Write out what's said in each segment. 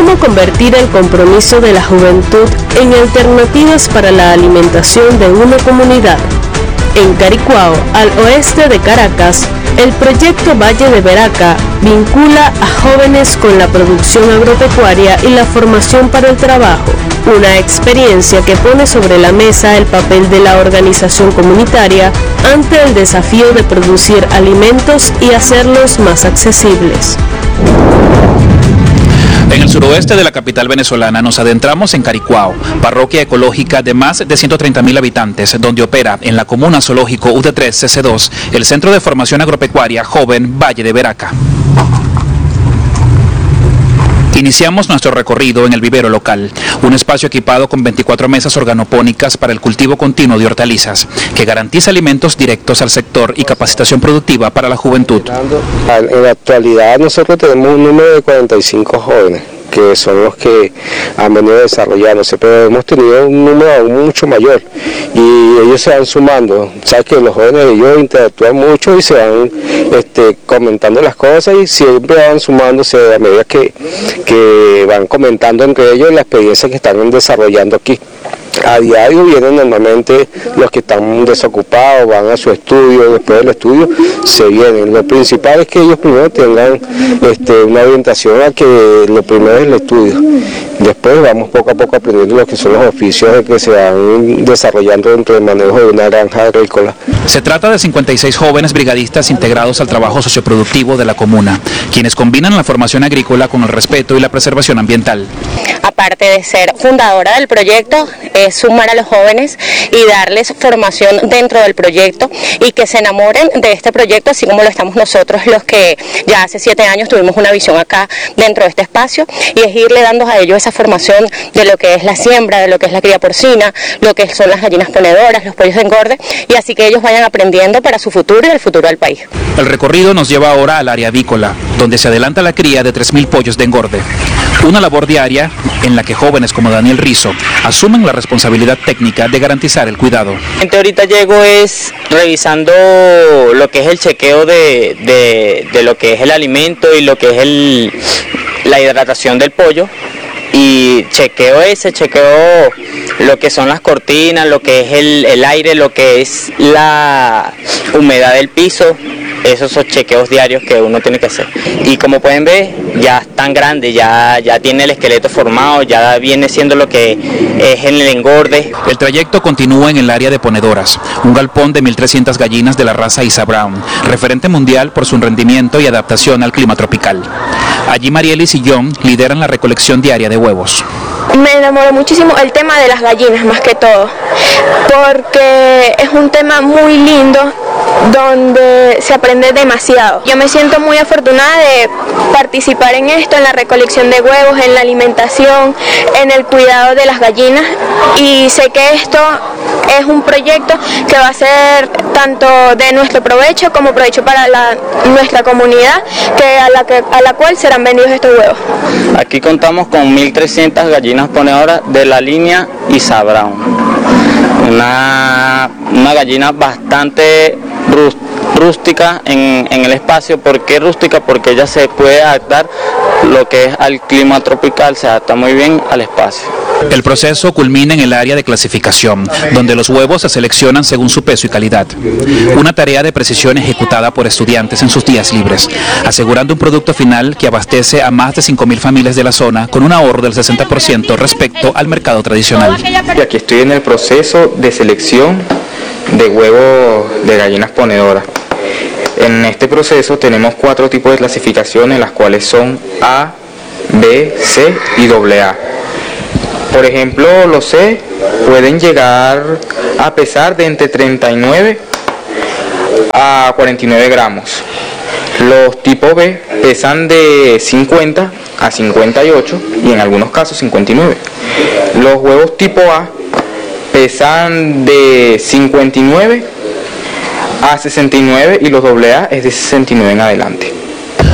cómo convertir el compromiso de la juventud en alternativas para la alimentación de una comunidad. En Caricuao, al oeste de Caracas, el proyecto Valle de Veraca vincula a jóvenes con la producción agropecuaria y la formación para el trabajo, una experiencia que pone sobre la mesa el papel de la organización comunitaria ante el desafío de producir alimentos y hacerlos más accesibles. En el suroeste de la capital venezolana nos adentramos en Caricuao, parroquia ecológica de más de 130.000 habitantes, donde opera en la comuna zoológico UT3-CC2 el Centro de Formación Agropecuaria Joven Valle de Veraca. Iniciamos nuestro recorrido en el vivero local, un espacio equipado con 24 mesas organopónicas para el cultivo continuo de hortalizas, que garantiza alimentos directos al sector y capacitación productiva para la juventud. En la actualidad nosotros tenemos un número de 45 jóvenes, que son los que han venido desarrollándose, pero hemos tenido un número aún mucho mayor y ellos se van sumando. Sabes que los jóvenes ellos interactúan mucho y se van comentando las cosas y siempre van sumándose a medida que van comentando entre ellos la experiencia que están desarrollando aquí. A diario vienen normalmente los que están desocupados, van a su estudio, después del estudio se vienen. Lo principal es que ellos primero tengan una orientación a que lo primero es el estudio. Después vamos poco a poco aprendiendo lo que son los oficios que se van desarrollando dentro del manejo de una granja agrícola. Se trata de 56 jóvenes brigadistas integrados al trabajo socioproductivo de la comuna, quienes combinan la formación agrícola con el respeto y la preservación ambiental. Aparte de ser fundadora del proyecto, es sumar a los jóvenes y darles formación dentro del proyecto y que se enamoren de este proyecto, así como lo estamos nosotros, los que ya hace 7 años tuvimos una visión acá dentro de este espacio, y es irle dando a ellos esa formación de lo que es la siembra, de lo que es la cría porcina, lo que son las gallinas ponedoras, los pollos de engorde, y así que ellos vayan aprendiendo para su futuro y el futuro del país. El recorrido nos lleva ahora al área avícola, donde se adelanta la cría de 3.000 pollos de engorde. Una labor diaria en la que jóvenes como Daniel Rizo asumen la responsabilidad técnica de garantizar el cuidado. Ahorita llego es revisando lo que es el chequeo de lo que es el alimento y lo que es la hidratación del pollo. Y chequeo lo que son las cortinas, lo que es el aire, lo que es la humedad del piso. Esos son chequeos diarios que uno tiene que hacer. Y como pueden ver, ya están grandes, ya tiene el esqueleto formado, ya viene siendo lo que es en el engorde. El trayecto continúa en el área de ponedoras, un galpón de 1.300 gallinas de la raza Isa Brown, referente mundial por su rendimiento y adaptación al clima tropical. Allí Marielis y John lideran la recolección diaria de huevos. Me enamoró muchísimo el tema de las gallinas, más que todo, porque es un tema muy lindo donde se aprende demasiado. Yo me siento muy afortunada de participar en esto, en la recolección de huevos, en la alimentación, en el cuidado de las gallinas, y sé que esto es un proyecto que va a ser tanto de nuestro provecho como provecho para nuestra comunidad, a la cual serán vendidos estos huevos. Aquí contamos con 1.300 gallinas ponedoras de la línea Isa Brown. Una gallina bastante rústica en el espacio. ¿Por qué rústica? Porque ella se puede adaptar lo que es al clima tropical, se adapta muy bien al espacio. El proceso culmina en el área de clasificación, donde los huevos se seleccionan según su peso y calidad. Una tarea de precisión ejecutada por estudiantes en sus días libres, asegurando un producto final que abastece a más de 5.000 familias de la zona con un ahorro del 60% respecto al mercado tradicional. Y aquí estoy en el proceso de selección de huevos de gallinas ponedoras. En este proceso tenemos 4 tipos de clasificaciones, las cuales son A, B, C y AA. Por ejemplo, los C pueden llegar a pesar de entre 39 a 49 gramos. Los tipo B pesan de 50 a 58 y en algunos casos 59. Los huevos tipo A pesan de 59 a 69 y los AA es de 69 en adelante.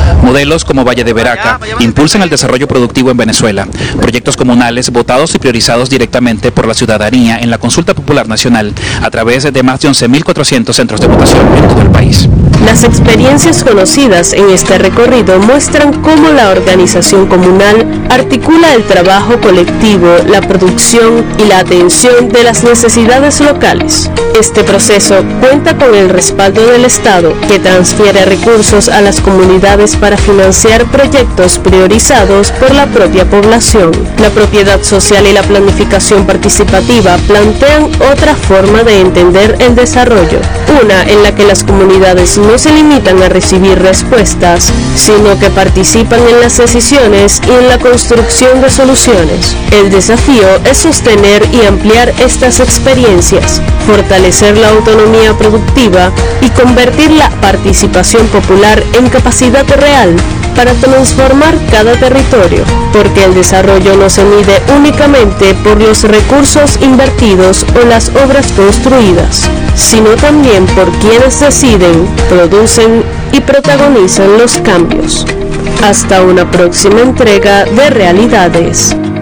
Modelos como Valle de Veraca impulsan el desarrollo productivo en Venezuela. Proyectos comunales votados y priorizados directamente por la ciudadanía en la Consulta Popular Nacional a través de más de 11.400 centros de votación en todo el país. Las experiencias conocidas en este recorrido muestran cómo la organización comunal articula el trabajo colectivo, la producción y la atención de las necesidades locales. Este proceso cuenta con el respaldo del Estado, que transfiere recursos a las comunidades para financiar proyectos priorizados por la propia población. La propiedad social y la planificación participativa plantean otra forma de entender el desarrollo, una en la que las comunidades no se limitan a recibir respuestas, sino que participan en las decisiones y en la construcción de soluciones. El desafío es sostener y ampliar estas experiencias, fortalecer la autonomía productiva y convertir la participación popular en capacidad real para transformar cada territorio, porque el desarrollo no se mide únicamente por los recursos invertidos o las obras construidas, sino también por quienes deciden, producen y protagonizan los cambios. Hasta una próxima entrega de Realidades.